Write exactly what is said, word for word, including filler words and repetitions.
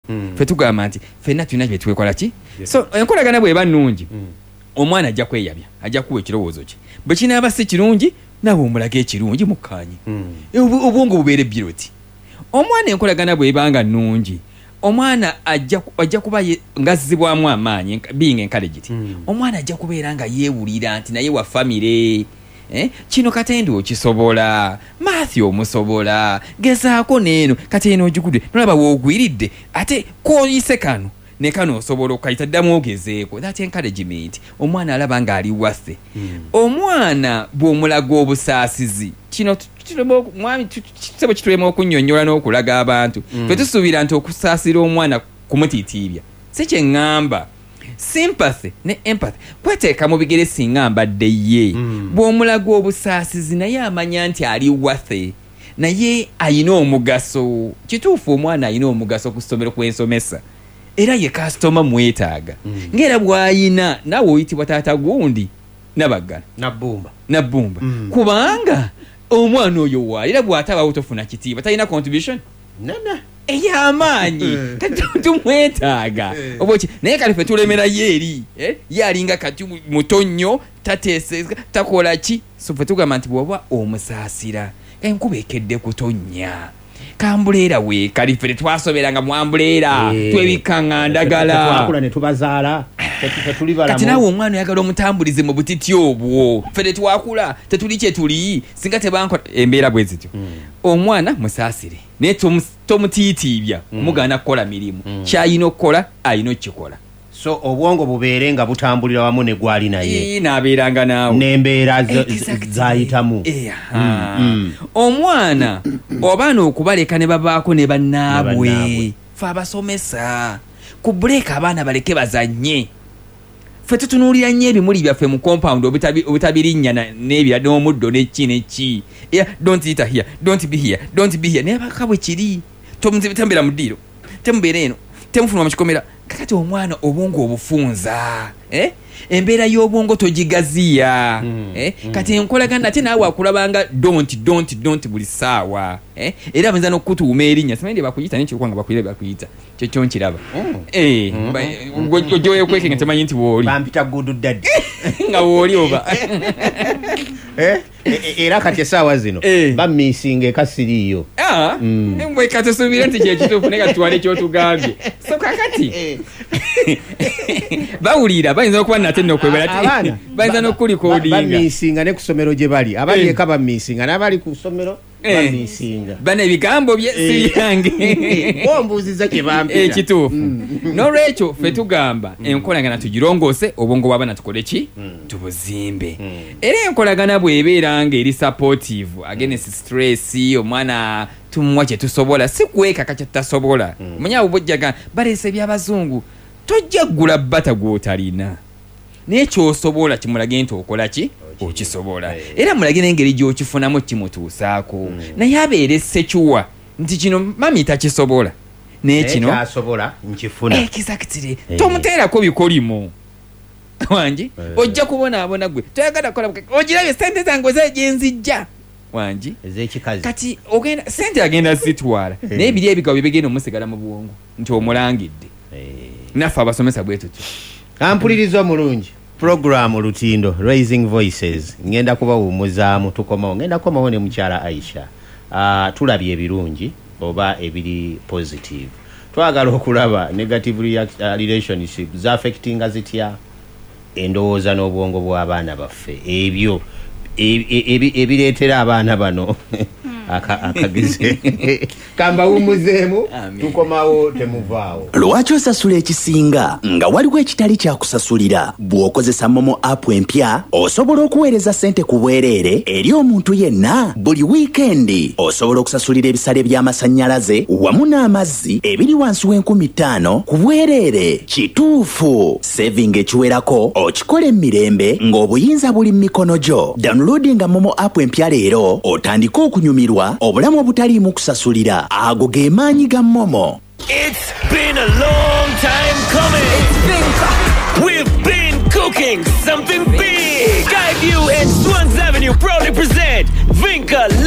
mm. fe tugamba nti fenna tulina bye twekola ki yes. So enkolagana bweba nnungi mm. omwana ajja kweyabya ajja kuwa ekirowoozo kye bwe kinaaba si kirungi nawe omulaga ekirungi mukkaanye mm. obwongo bubeere biroti omwana enkolagana bwebanga nnungi omwana ajja ajja kuba ngazzibwamu amaanyi being encouraged mm. omwana ajja kubeera nga yeewulira nti naye wa famire eh kino katendi okisobola Matthew omusobola gezaako neeno kateeno ogigudde nolaba woogwiridde ate koyise kano ne kano osobola okayita ddamu ogezeeko that encouragement omwana alaba nga ali waffe mm. omwana bw'omulaga obusaasizi kino mwami kisebo kitulema okunnyonnyola n'okulaga abantu mm. fe tusuubira nti okusaasira omwana kumutiitiibya si kye ŋŋamba sympathy ne empathy kweteeka mu bigere singa mbadde ye mm. bw'omulaga obusaasizi naye amanya nti ali waffe naye ayina omugaso kituufu omwana ayina omugaso ku ssomero kw'ensomesa era ye kasitoma mwetaaga mm. ng'era bw'ayina nawe oyitibwa taata gundi nabaggala nabbumba nabbumba mm. kubanga omwana oyo waalira bw'atabawo tofuna kitiibwa talina contribution nana ey'amaanyi tumwetaaga oboki naye kale fe tulemerayo eri ye alinga kati muto nnyo tateeseza takola ki so fe tugamba nti bw'oba omusaasira enkuba ekedde kutonnya kambuleera we kali fe tetwasoberanga mu ambuleera twebikanga ndagala twakula ne tubazaala tetuli balamu kati nawe omwana oyagala omutambulize mu butiti obwo fe tetwakula tetuli kye tuli singa tebankola embeera bwe zityo omwana musaasire naye tomutiitiibya omugana kukola mirimu kyayina okukola ayina okukikola so obwongo bubeere nga butambulira wamu ne gwali naye n'abeeranga naawe n'embeera zayitamu omwana obaana okubaleka ne babaako ne bannaabwe fe abasomesa ku buleeka abaana baleke bazanye fe tutunuulira nnyo ebimuli byaffe mu compound obutabirinnya n'ebira n'omuddo n'eki n'eki don't eat here don't be here don't be here naye baka bwe kiri tembeera mu ddiiro temubeera eno temufunwa mu kikomera kakati omwana obwongo obufunza eh embeera y'obwongo togigaziya mm, eh mm. Kati enkolagana ate naawe akulabanga don't don't don't buli ssaawa eh era benza n'okutuuma erinnya simanyi bakuyita n'ekikwanga bakuyita bakuyita kyekyo nkiraba mm. eh mm. Gwojoye kwekenga temanyi nti wooli bampita gudu daddy nga wooli oba eh era kati essaawa zino eh. bammisinga ekasiriiyo ah mm. mbwe katusuubira nti kyekituufu naye katutwala ekyotugambye so kakati bawulira bayinza okuba nate nokwebera bayinza n'okulikodinga bammisinga ne ku ssomero gye bali abali eka bammisinga n'abali ku ssomero bammisinga bana ebigambo bye si byange ombuuziza kye bampita ekituufu n'olwekyo fe tugamba enkolagana tugirongoose obwongo bw'abaana tukole ki tubuzimbe era enkolagana bw'ebeera nga eri supportive against stress omwana tumuwa kye tusobola si kwekaka kye tutasobola omanya bw'ojjaga baleese eby'abazungu tojja ggula bbata gw'otalina naye ky'osobola kimulage nti okola ki okisobola era mulage n'engeri gy'okifunamu kimutuusaako naye abeere ssekiwa nti kino mami takisobola naye kino kyasobola nkifuna exactly tomuteerako bikolimo wangi ojja kubonaabona gwe toyagala kola ogirabye sente zange ez'egyenzijja wangi ez'ekikazi kati ogenda sente agenda zitwala naye ebiri ebigawo bye bigenda omusigala mu bwongo nti omulangidde naffe abasomesa bwe tutyo ampuliriza omulungi programu lutindo Raising Voices ngenda kubawummuzaamu tukomawo ngenda kukomawo ne mukyala Aisha uh, tulabye ebirungi oba ebiri positive twagala okulaba negative relationship za affectinga zitya endowooza n'obwongo bw'abaana baffe ebyo ebireetera abaana bano akagize kamba wumuzeemu tukomawo temuvaawo. Lwaki osasula ekisinga nga waliwo ekitali kyakusasulira? Bw'okozesa Momo app empya osobola okuweereza ssente ku bwereere eri omuntu yenna buli wiikendi. Osobola okusasulira ebisale by'amasannyalaze wamu n'amazzi ebiri wansi w'enkumi ttaano ku bwereere. Kituufu, saving ekiwerako okikola emirembe ng'obuyinza buli mu mikono gyo. Downloadinga Momo app empya leero otandike okunyumirwa obulamu obutaliimu kusasulira. Ago ge maanyi ga Momo. It's been a long time coming. It's been We've been cooking something big. Skyview and Swans Avenue proudly present Vinca